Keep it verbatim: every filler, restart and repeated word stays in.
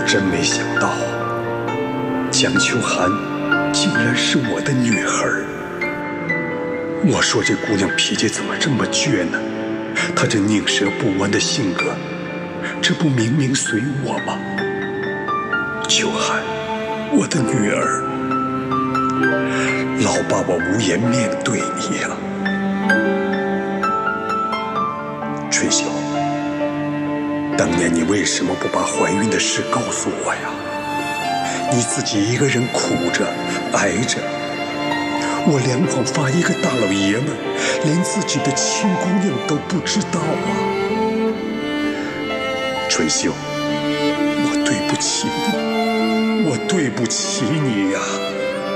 真没想到，江秋寒竟然是我的女儿。我说这姑娘脾气怎么这么倔呢？她这宁折不弯的性格，这不明明随我吗？秋寒，我的女儿，老爸爸无颜面对你呀、春秀，当年你为什么不把怀孕的事告诉我呀？你自己一个人苦着挨着，我两广发一个大老爷们，连自己的亲姑娘都不知道啊！春秀，我对不起你，我对不起你呀、